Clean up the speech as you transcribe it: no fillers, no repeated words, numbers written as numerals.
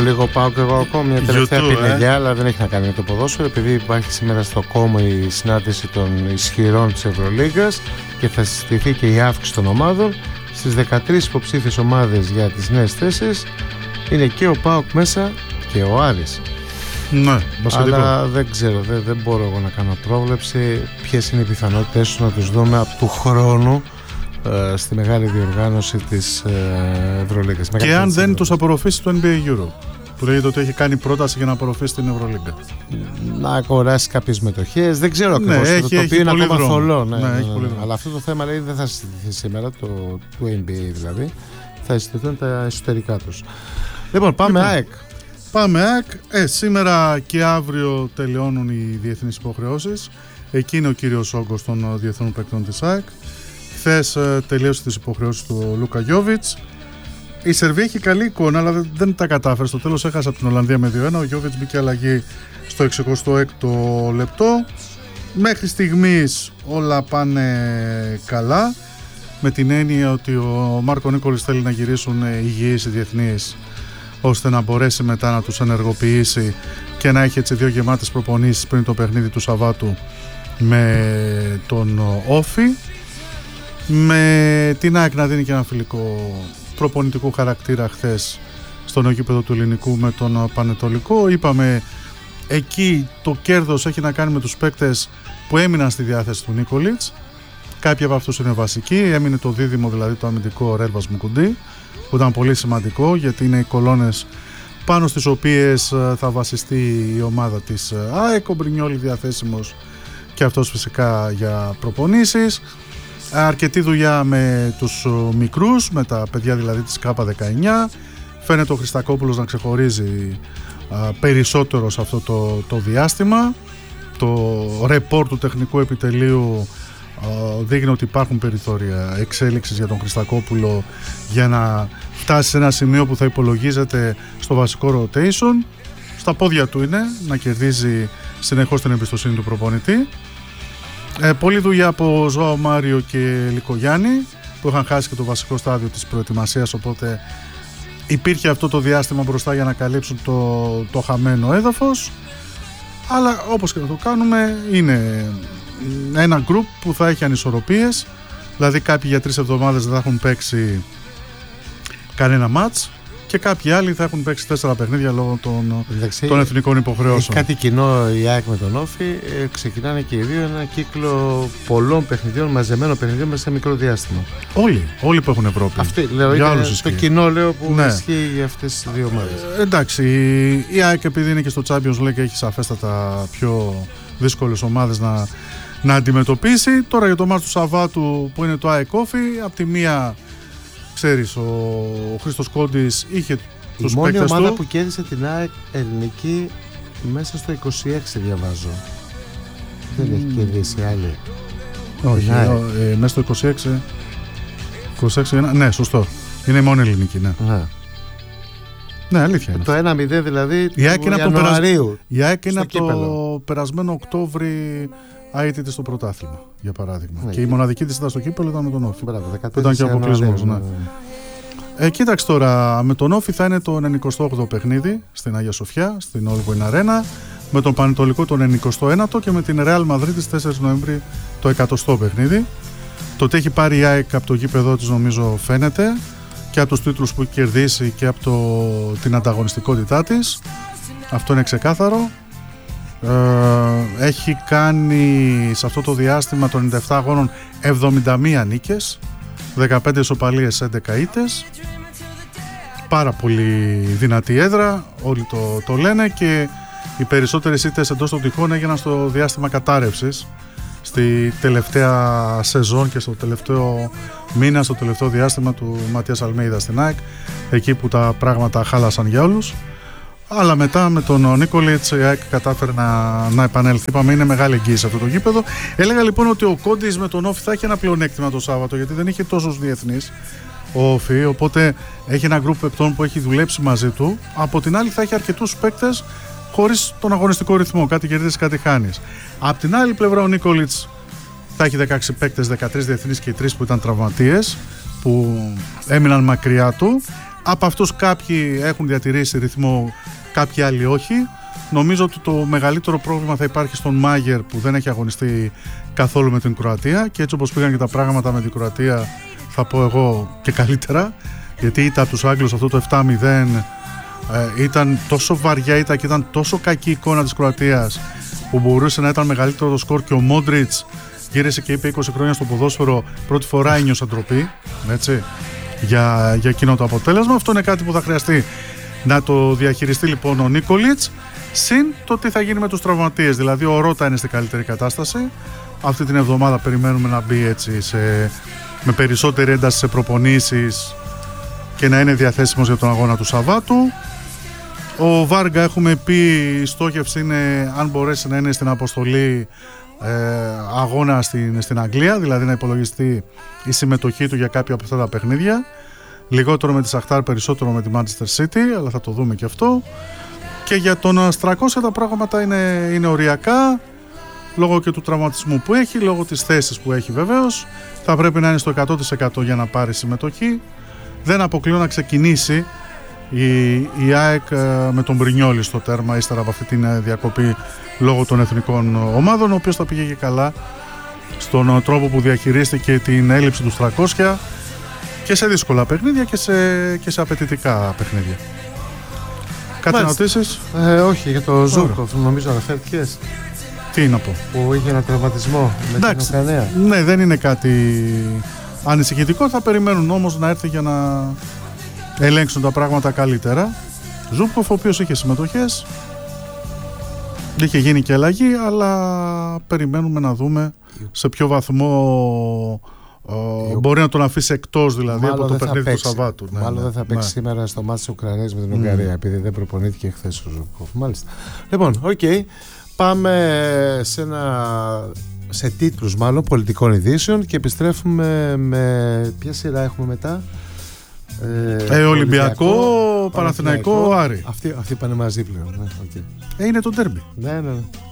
λίγο πάω και εγώ ακόμα μια τελευταία πινελιά, αλλά δεν έχει να κάνει με το ποδόσφαιρο, επειδή υπάρχει σήμερα στο Κόμο η συνάντηση των ισχυρών της Ευρωλίγκας και θα συζητηθεί και η αύξηση των ομάδων. Στις 13 υποψήφιες ομάδες για τις νέες θέσεις είναι και ο ΠΑΟΚ μέσα και ο Άρης. Ναι, αλλά δεν ξέρω, δεν μπορώ εγώ να κάνω πρόβλεψη ποιες είναι οι πιθανότητες τους να τους δούμε από του χρόνου στη μεγάλη διοργάνωση της Ευρωλίγκας. Και αν δεν τους απορροφήσει το NBA Euro, που λέγεται ότι έχει κάνει πρόταση για να απορροφήσει την Ευρωλίγκα, να αγοράσει κάποιες μετοχές, δεν ξέρω ακριβώς, το οποίο είναι ακόμα θολό. Αλλά αυτό το θέμα λέει δεν θα συζητηθεί σήμερα, του NBA δηλαδή, θα συζητηθούν τα εσωτερικά τους. Λοιπόν, πάμε ΑΕΚ. Πάμε ΑΕΚ. Σήμερα και αύριο τελειώνουν οι διεθνείς υποχρεώσεις. Εκεί είναι ο κύριος όγκος των διεθνών παίκτων της ΑΕΚ. Χθες τελείωσε τις υποχρεώσεις του Λούκα Γιόβιτς. Η Σερβία έχει καλή εικόνα, αλλά δεν τα κατάφερε. Στο τέλος έχασε από την Ολλανδία με 2-1. Ο Γιόβιτς μπήκε αλλαγή στο 66ο λεπτό. Μέχρι στιγμής όλα πάνε καλά, με την έννοια ότι ο Μάρκο Νίκολης θέλει να γυρίσουν υγιείς οι διεθνείς, ώστε να μπορέσει μετά να τους ενεργοποιήσει και να έχει έτσι 2 γεμάτες προπονήσεις πριν το παιχνίδι του Σαββάτου με τον Όφη. Με την ΑΕΚ να δίνει και ένα φιλικό προπονητικού χαρακτήρα χθες στο νέο γήπεδο του Ελληνικού με τον Πανετολικό. Είπαμε, εκεί το κέρδος έχει να κάνει με τους παίκτες που έμειναν στη διάθεση του Νίκολιτς. Κάποιοι από αυτούς είναι βασικοί. Έμεινε το δίδυμο, δηλαδή το αμυντικό Ρέλβας Μουκουντή, που ήταν πολύ σημαντικό, γιατί είναι οι κολόνες πάνω στις οποίες θα βασιστεί η ομάδα της ΑΕΚ. Ο Μπρινιόλι διαθέσιμος και αυτός φυσικά για προπονήσεις. Αρκετή δουλειά με τους μικρούς, με τα παιδιά δηλαδή της K19. Φαίνεται ο Χριστακόπουλος να ξεχωρίζει περισσότερο σε αυτό το διάστημα. Το ρεπόρ του τεχνικού επιτελείου δείχνει ότι υπάρχουν περιθώρια εξέλιξης για τον Χριστακόπουλο για να φτάσει σε ένα σημείο που θα υπολογίζεται στο βασικό rotation. Στα πόδια του είναι να κερδίζει συνεχώς την εμπιστοσύνη του προπονητή. Πολλή δουλειά από Ζωάο Μάριο και Λικογιάννη, που είχαν χάσει και το βασικό στάδιο της προετοιμασίας, οπότε υπήρχε αυτό το διάστημα μπροστά για να καλύψουν το χαμένο έδαφος. Αλλά όπως και να το κάνουμε, είναι ένα γκρουπ που θα έχει ανισορροπίες, δηλαδή κάποιοι για 3 εβδομάδες δεν θα έχουν παίξει κανένα μάτς και κάποιοι άλλοι θα έχουν παίξει 4 παιχνίδια λόγω των εθνικών υποχρεώσεων. Κάτι κοινό η ΑΕΚ με τον Όφη, ξεκινάνε και οι δύο ένα κύκλο πολλών παιχνιδιών, μαζεμένων παιχνιδιών μέσα σε μικρό διάστημα. Όλοι που έχουν Ευρώπη. Αυτή, λέω, για είναι το κοινό, λέω, που ισχύει για αυτές τις δύο ομάδες. Εντάξει, η ΑΕΚ επειδή είναι και στο Champions League έχει σαφέστατα πιο δύσκολες ομάδες να αντιμετωπίσει. Τώρα για το μάτς του Σαββάτου που είναι το ΑΕΚ Όφη, από τη μία, ξέρεις, ο Χρήστος Κόντης είχε τους παίκτες του. Η μόνη ομάδα που κέρδισε την ΑΕΚ ελληνική μέσα στο 26 διαβάζω. Δεν έχει κερδίσει άλλη. Όχι, μέσα στο 26, ναι, σωστό. Είναι η μόνη ελληνική, ναι. Ναι, αλήθεια είναι. Το 1-0 δηλαδή η ΑΕΚ του Ιανουαρίου. Η ΑΕΚ είναι από το περασμένο Οκτώβρη αίτητη στο πρωτάθλημα, για παράδειγμα. Και η μοναδική της ήταν στο κύπελλο ήταν με τον Όφη. Που ήταν και ο αποκλεισμός. Κοίταξε τώρα, με τον Όφη θα είναι το 98ο παιχνίδι στην Αγία Σοφιά, στην Όλγουιν Αρένα. Με τον Πανετολικό τον 99ο και με την Ρεάλ Μαδρίτης 4 Νοέμβρη το 100ο παιχνίδι. Το ότι έχει πάρει η ΑΕΚ από το γήπεδό της νομίζω φαίνεται, και από τους τίτλους που έχει κερδίσει και από την ανταγωνιστικότητά της. Αυτό είναι ξεκάθαρο. Έχει κάνει σε αυτό το διάστημα των 97 αγώνων 71 νίκες, 15 ισοπαλίες, 11 ήττες. Πάρα πολύ δυνατή έδρα, όλοι το λένε, και οι περισσότερες ήττες εντός των τυχών έγιναν στο διάστημα κατάρρευσης, στη τελευταία σεζόν και στο τελευταίο μήνα, στο τελευταίο διάστημα του Ματίας Αλμέιδα στην ΑΕΚ, εκεί που τα πράγματα χάλασαν για όλους. Αλλά μετά με τον Νίκολιτς η ΑΕΚ κατάφερε να επανέλθει. Είπαμε, είναι μεγάλη εγγύηση αυτό το γήπεδο. Έλεγα λοιπόν ότι ο Κόντης με τον Όφη θα έχει ένα πλεονέκτημα το Σάββατο, γιατί δεν είχε τόσους διεθνείς ο Όφη, οπότε έχει ένα γκρουπ παικτών που έχει δουλέψει μαζί του. Από την άλλη θα έχει αρκετούς παίκτες χωρίς τον αγωνιστικό ρυθμό, κάτι κερδίζεις, κάτι χάνεις. Από την άλλη πλευρά ο Νίκολιτς θα έχει 16 παίκτες, 13 διεθνείς και οι 3 που ήταν τραυματίες, που έμειναν μακριά του. Από αυτούς κάποιοι έχουν διατηρήσει ρυθμό, κάποιοι άλλοι όχι. Νομίζω ότι το μεγαλύτερο πρόβλημα θα υπάρχει στον Μάγερ, που δεν έχει αγωνιστεί καθόλου με την Κροατία, και έτσι όπως πήγαν και τα πράγματα με την Κροατία, θα πω εγώ και καλύτερα, γιατί ήταν από τους Άγγλους αυτό το 7-0, ήταν τόσο βαριά ήττα και ήταν τόσο κακή εικόνα της Κροατίας που μπορούσε να ήταν μεγαλύτερο το σκορ, και ο Μόντριτς γύρισε και είπε 20 χρόνια στο ποδόσφαιρο, πρώτη φορά ένιωσα ντροπή, έτσι, για εκείνο το αποτέλεσμα. Αυτό είναι κάτι που θα χρειαστεί να το διαχειριστεί λοιπόν ο Νίκολιτς. Συν το τι θα γίνει με τους τραυματίες. Δηλαδή ο Ρώτα είναι στην καλύτερη κατάσταση. Αυτή την εβδομάδα περιμένουμε να μπει έτσι με περισσότερη ένταση σε προπονήσεις και να είναι διαθέσιμος για τον αγώνα του Σαββάτου. Ο Βάργα, έχουμε πει, η στόχευση είναι αν μπορέσει να είναι στην αποστολή αγώνα στην Αγγλία, δηλαδή να υπολογιστεί η συμμετοχή του για κάποια από αυτά τα παιχνίδια. Λιγότερο με τη Σαχτάρ, περισσότερο με τη Manchester City, αλλά θα το δούμε και αυτό. Και για τον Στρακώσια τα πράγματα είναι οριακά, λόγω και του τραυματισμού που έχει, λόγω της θέσης που έχει βεβαίως. Θα πρέπει να είναι στο 100% για να πάρει συμμετοχή. Δεν αποκλείω να ξεκινήσει η ΑΕΚ με τον Μπρινιόλι στο τέρμα ύστερα από αυτή την διακοπή λόγω των εθνικών ομάδων, ο οποίος θα πήγε και καλά στον τρόπο που διαχειρίστηκε την έλλειψη του Στρακώσια και σε δύσκολα παιχνίδια και σε απαιτητικά παιχνίδια. Κάτι να ρωτήσεις? Όχι, για το Ζούρκοφ νομίζω αναφέρθηκες. Τι να πω? Που είχε ένα τραυματισμό με την Ουκρανία. Ναι, δεν είναι κάτι ανησυχητικό. Θα περιμένουν όμως να έρθει για να ελέγξουν τα πράγματα καλύτερα. Ζούρκοφ, ο οποίος είχε συμμετοχές, είχε γίνει και αλλαγή, αλλά περιμένουμε να δούμε σε ποιο βαθμό μπορεί να τον αφήσει εκτός, δηλαδή από το παιχνίδι του Σαββάτου. Μάλλον δεν θα παίξει σήμερα στο μάτς της Ουκρανίας με την Ουγγαρία, επειδή δεν προπονήθηκε χθες ο Ζούρκοφ. Μάλιστα. Λοιπόν, πάμε σε τίτλους μάλλον πολιτικών ειδήσεων και επιστρέφουμε με ποια σειρά έχουμε μετά? Ολυμπιακό, Παναθηναϊκό, Άρη. Αυτοί πάνε μαζί πλέον. Είναι το ντέρμπι. Ναι.